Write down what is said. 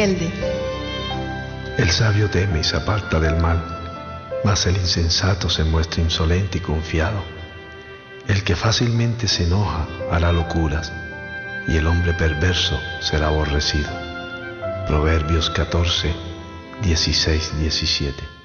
rebelde. El sabio teme y se aparta del mal, mas el insensato se muestra insolente y confiado. El que fácilmente se enoja hará locuras, y el hombre perverso será aborrecido. Proverbios 14, 16, 17.